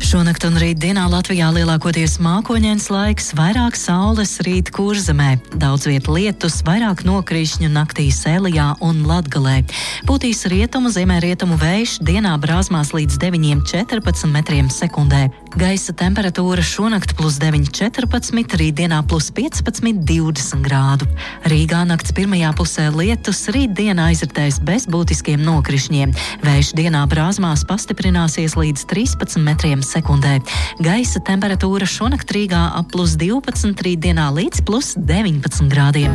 Šonakt un rītdienā Latvijā lielākoties mākoņains laiks, vairāk saules rīt Kurzemē. Daudz viet lietus, vairāk nokrišņu naktī Sēlijā un Latgalē. Pūtīs rietumu, ziemeļrietumu vējš, dienā brāzmās līdz 9,14 metriem sekundē. Gaisa temperatūra šonakt +9,14, rītdienā +15,20 grādu. Rīgā nakts pirmajā pusē lietus, rītdienā aizritēs bez būtiskiem nokrišņiem. Vējš dienā brāzmās pastiprināsies līdz 13 metriem sekundē. Gaisa temperatūra šonakt Rīgā ap +12, rītdienā līdz +19 grādiem.